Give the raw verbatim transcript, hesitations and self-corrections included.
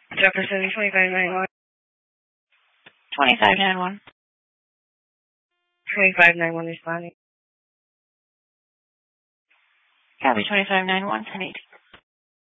Jefferson, twenty-five ninety-one. twenty-five ninety-one. twenty-five ninety-one responding. Copy twenty-five ninety-one, ten eighty.